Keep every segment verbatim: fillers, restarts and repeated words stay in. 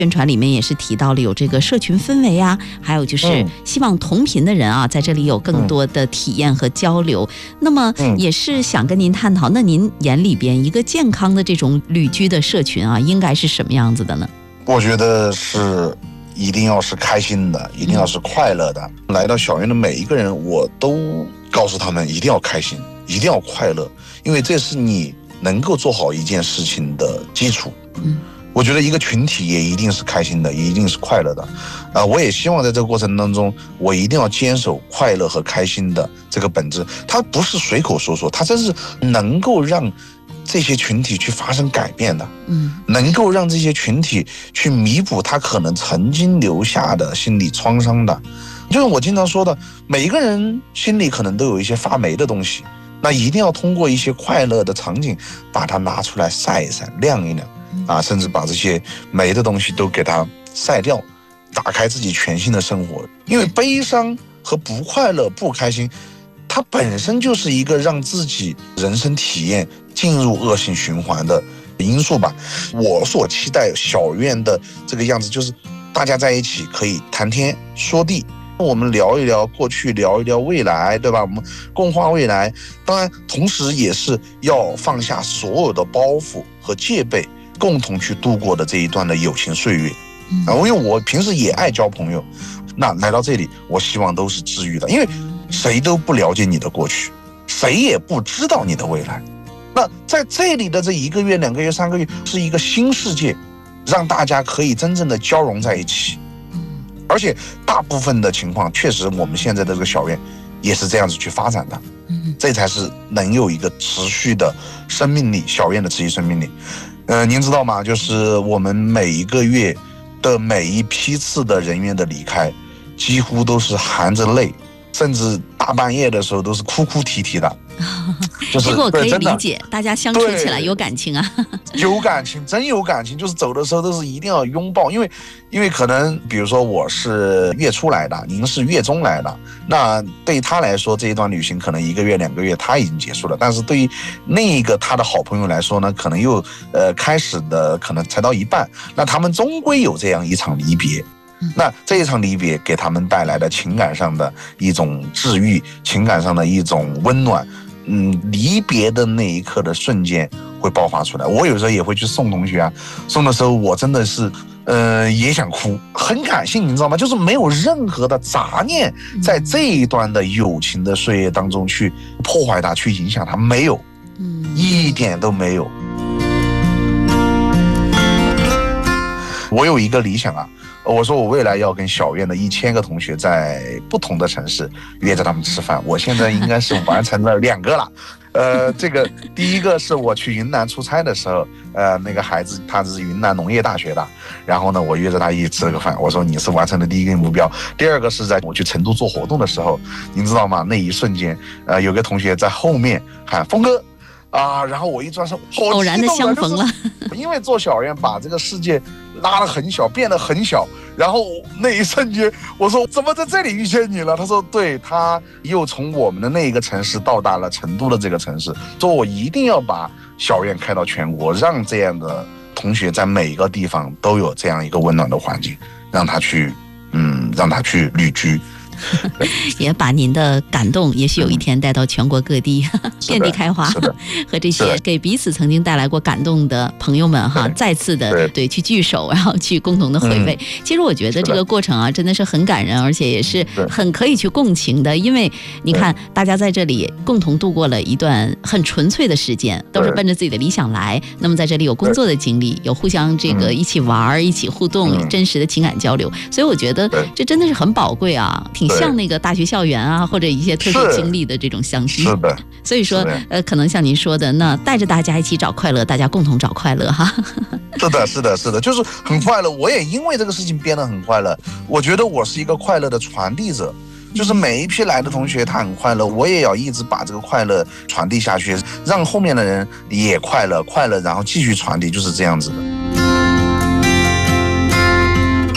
宣传里面也是提到了有这个社群氛围啊，还有就是希望同频的人啊，在这里有更多的体验和交流。那么也是想跟您探讨，那您眼里边一个健康的这种旅居的社群啊，应该是什么样子的呢？ 我觉得是一定要是开心的，一定要是快乐的。嗯、来到小院的每一个人，我都告诉他们一定要开心，一定要快乐，因为这是你能够做好一件事情的基础。嗯。我觉得一个群体也一定是开心的，也一定是快乐的，啊、呃，我也希望在这个过程当中，我一定要坚守快乐和开心的这个本质。它不是随口说说，它真是能够让这些群体去发生改变的，嗯，能够让这些群体去弥补他可能曾经留下的心理创伤的。就是我经常说的，每一个人心里可能都有一些发霉的东西，那一定要通过一些快乐的场景，把它拿出来晒一晒，晾一晾。啊，甚至把这些霉的东西都给它晒掉，打开自己全新的生活。因为悲伤和不快乐、不开心，它本身就是一个让自己人生体验进入恶性循环的因素吧。我所期待小院的这个样子，就是大家在一起可以谈天说地，我们聊一聊过去，聊一聊未来，对吧？我们共话未来。当然，同时也是要放下所有的包袱和戒备，共同去度过的这一段的友情岁月。啊，因为我平时也爱交朋友，那来到这里，我希望都是治愈的，因为谁都不了解你的过去，谁也不知道你的未来。那在这里的这一个月、两个月、三个月，是一个新世界，让大家可以真正的交融在一起。而且大部分的情况，确实我们现在的这个小院也是这样子去发展的，这才是能有一个持续的生命力，小院的持续生命力。呃，您知道吗？就是我们每一个月的每一批次的人员的离开，几乎都是含着泪，甚至大半夜的时候都是哭哭啼啼的。就是、 这个我可以理解，大家相处起来有感情啊， 有感情，真有感情。就是走的时候都是一定要拥抱，因为因为可能比如说我是月初来的，您是月中来的，那对他来说这一段旅行可能一个月两个月他已经结束了，但是对于另一个他的好朋友来说呢，可能又呃开始的可能才到一半，那他们终归有这样一场离别。那这一场离别给他们带来的情感上的一种治愈，情感上的一种温暖，嗯，离别的那一刻的瞬间会爆发出来。我有时候也会去送同学啊，送的时候我真的是呃也想哭，很感性，你知道吗？就是没有任何的杂念在这一段的友情的岁月当中去破坏它，去影响它，没有，一点都没有。我有一个理想啊，我说我未来要跟小院的一千个同学在不同的城市约着他们吃饭，我现在应该是完成了两个了。呃，这个第一个是我去云南出差的时候，呃，那个孩子他是云南农业大学的，然后呢，我约着他一起吃了个饭，我说你是完成了第一个目标。第二个是在我去成都做活动的时候，您知道吗？那一瞬间，呃，有个同学在后面喊峰哥。啊，然后我一转身，好偶然的相逢了。 因为做小院把这个世界拉得很小，变得很小，然后那一瞬间，我说怎么在这里遇见你了？他说对，他又从我们的那一个城市到达了成都的这个城市，说我一定要把小院开到全国，让这样的同学在每一个地方都有这样一个温暖的环境，让他去，嗯，让他去旅居。 也把您的感动也许有一天带到全国各地，嗯、遍地开花，和这些给彼此曾经带来过感动的朋友们哈，再次的 对, 对去聚首，然后去共同的回味、嗯、其实我觉得这个过程啊真的是很感人，而且也是很可以去共情的，因为你看大家在这里共同度过了一段很纯粹的时间，都是奔着自己的理想来，那么在这里有工作的经历，有互相这个一起玩一起互动、嗯、真实的情感交流，所以我觉得这真的是很宝贵啊，挺像那个大学校园啊，或者一些特殊经历的这种相聚。 是的， 所以说，呃，可能像您说的，那带着大家一起找快乐，大家共同找快乐哈。 是的，是的，是的，就是很快乐。我也因为这个事情变得很快乐。我觉得我是一个快乐的传递者，就是每一批来的同学他很快乐，我也要一直把这个快乐传递下去，让后面的人也快乐，快乐，然后继续传递，就是这样子的。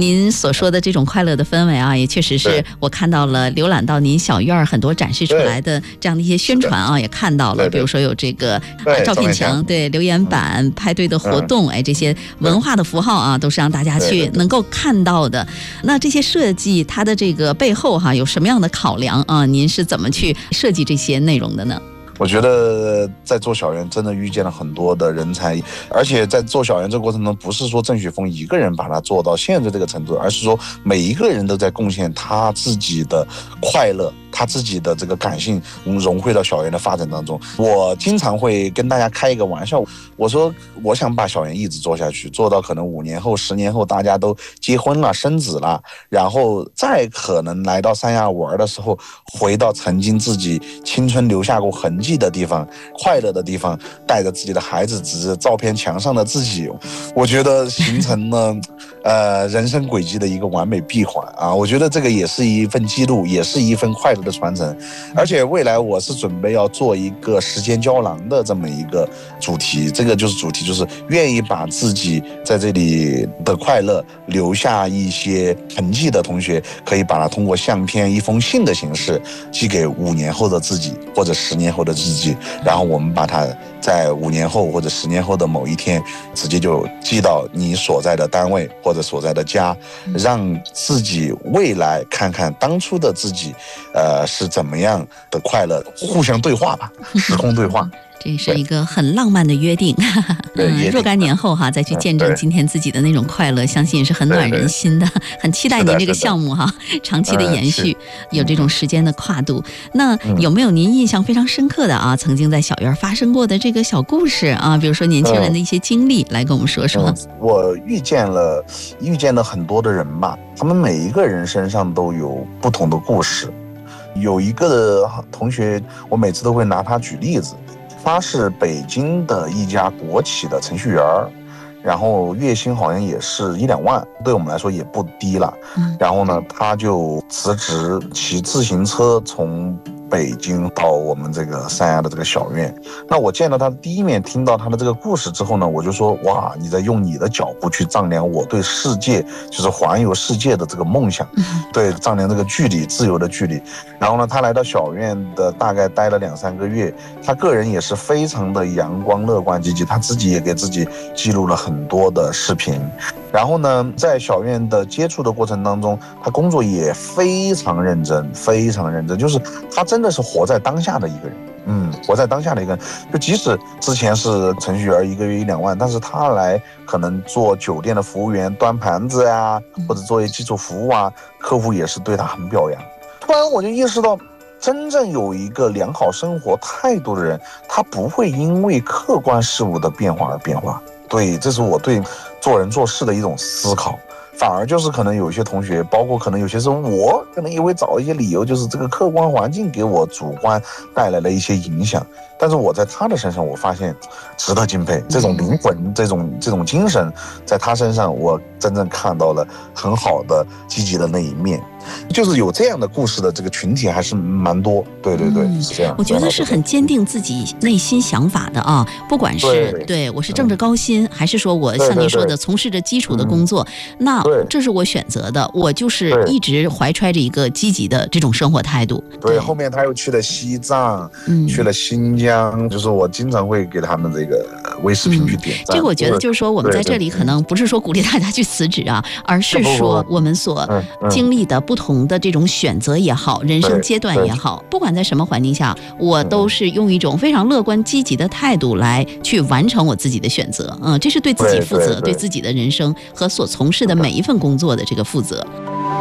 您所说的这种快乐的氛围啊，也确实是我看到了，浏览到您小院很多展示出来的这样的一些宣传啊，也看到了，比如说有这个啊照片墙、对留言板、嗯、派对的活动，哎，这些文化的符号啊，都是让大家去能够看到的。那这些设计它的这个背后哈、啊，有什么样的考量啊？您是怎么去设计这些内容的呢？ 我觉得在做小园真的遇见了很多的人才，而且在做小园这个过程中，不是说郑雪峰一个人把它做到现在这个程度，而是说每一个人都在贡献他自己的快乐，他自己的这个感性融汇到小园的发展当中。我经常会跟大家开一个玩笑，我说我想把小园一直做下去，做到可能五年后、十年后大家都结婚了、生子了，然后再可能来到三亚玩的时候，回到曾经自己青春留下过痕迹的地方、快乐的地方，带着自己的孩子指着照片墙上的自己，我觉得形成了呃人生轨迹的一个完美闭环啊！我觉得这个也是一份记录，也是一份快乐的传承。而且未来我是准备要做一个时间胶囊的这么一个主题，这个就是主题就是愿意把自己在这里的快乐留下一些痕迹的同学，可以把它通过相片、一封信的形式寄给五年后的自己或者十年后的自己，然后我们把它在五年后或者十年后的某一天直接就寄到你所在的单位或者所在的家，让自己未来看看当初的自己呃是怎么样的快乐，互相对话吧，时空对话。 这是一个很浪漫的约定，嗯，若干年后哈，再去见证今天自己的那种快乐，相信也是很暖人心的。很期待您这个项目哈，长期的延续，有这种时间的跨度。那有没有您印象非常深刻的啊，曾经在小院发生过的这个小故事啊？比如说年轻人的一些经历，来跟我们说说。 嗯、我遇见了遇见了很多的人吧，他们每一个人身上都有不同的故事。有一个同学，我每次都会拿他举例子。他是北京的一家国企的程序员，然后月薪好像也是一两万，对我们来说也不低了。然后呢，他就辞职，骑自行车从北京到我们这个三亚的这个小院。那我见到他第一面，听到他的这个故事之后呢，我就说哇，你在用你的脚步去丈量我对世界，就是环游世界的这个梦想，对，丈量这个距离，自由的距离。然后呢，他来到小院的大概待了两三个月，他个人也是非常的阳光、乐观、积极，他自己也给自己记录了很多的视频。然后呢，在小院的接触的过程当中，他工作也非常认真，非常认真，就是他真的是活在当下的一个人。嗯，活在当下的一个人，就即使之前是程序员，一个月一两万，但是他来可能做酒店的服务员，端盘子呀，或者做一些基础服务啊，客户也是对他很表扬。突然我就意识到，真正有一个良好生活态度的人，他不会因为客观事物的变化而变化。对，这是我对做人做事的一种思考。反而就是可能有些同学，包括可能有些时候我可能也会找一些理由，就是这个客观环境给我主观带来了一些影响，但是我在他的身上我发现值得敬佩，这种灵魂，这种这种精神，在他身上我真正看到了很好的积极的那一面。就是有这样的故事的这个群体还是蛮多。对对对、嗯、是这样。 我觉得是很坚定自己内心想法的啊，不管是 对, 对我是挣着高薪、嗯、还是说我像您说的对对对从事着基础的工作、嗯、那这是我选择的，我就是一直怀揣着一个积极的这种生活态度。 对, 对，后面他又去了西藏、嗯、去了新疆，就是我经常会给他们这个微视频去点赞、嗯、 这个我觉得就是说我们在这里可能不是说鼓励大家去辞职啊，而是说我们所经历的不同的这种选择也好，人生阶段也好，不管在什么环境下，我都是用一种非常乐观积极的态度来去完成我自己的选择。嗯，这是对自己负责， 对, 对, 对, 对自己的人生和所从事的每一份工作的这个负责。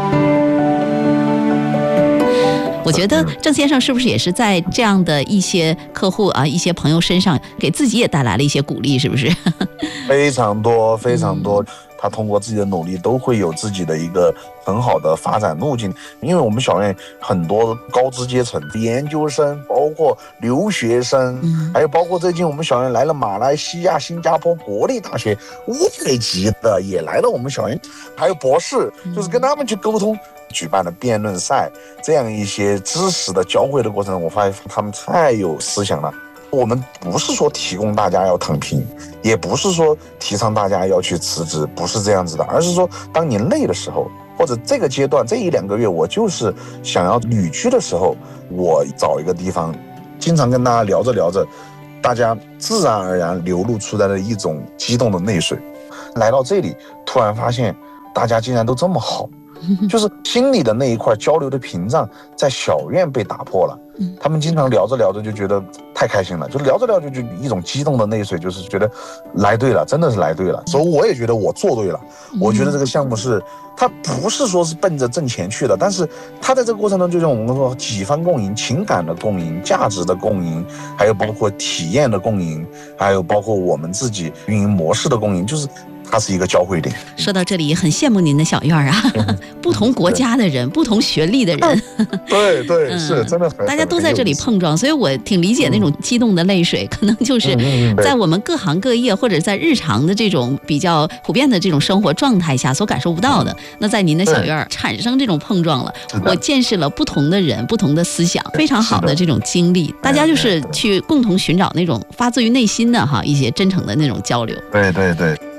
我觉得郑先生是不是也是在这样的一些客户啊、一些朋友身上，给自己也带来了一些鼓励，是不是？ 非常多，非常多。嗯，他通过自己的努力都会有自己的一个很好的发展路径。因为我们小院很多高知阶层，研究生，包括留学生、嗯、还有包括最近我们小院来了马来西亚、新加坡国立大学外籍的也来了我们小院，还有博士，就是跟他们去沟通，举办了辩论赛，这样一些知识的交汇的过程，我发现他们太有思想了。 我们不是说提供大家要躺平，也不是说提倡大家要去辞职，不是这样子的，而是说当你累的时候，或者这个阶段这一两个月我就是想要旅居的时候，我找一个地方，经常跟大家聊着聊着，大家自然而然流露出来的一种激动的泪水。来到这里，突然发现大家竟然都这么好，就是心里的那一块交流的屏障在小院被打破了。他们经常聊着聊着就觉得太开心了，就聊着聊着就一种激动的泪水，就是觉得来对了，真的是来对了。所以我也觉得我做对了。我觉得这个项目是，它不是说是奔着挣钱去的，但是它在这个过程中就像我们说几番共赢，情感的共赢，价值的共赢，还有包括体验的共赢，还有包括我们自己运营模式的共赢，就是它是一个交汇点。 说到这里，很羡慕您的小院啊，不同国家的人，不同学历的人， 对对，是真的很， 大家都在这里碰撞，所以我挺理解那种激动的泪水，可能就是在我们各行各业或者在日常的这种比较普遍的这种生活状态下所感受不到的。那在您的小院产生这种碰撞了，我见识了不同的人、不同的思想，非常好的这种经历。大家就是去共同寻找那种发自于内心的哈一些真诚的那种交流。 对对对。